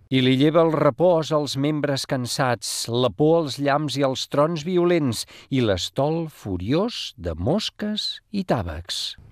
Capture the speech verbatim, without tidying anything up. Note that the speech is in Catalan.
I li lleva el repòs als membres cansats, la por als llamps i als trons violents i l'estol furiós de mosques i tàvecs.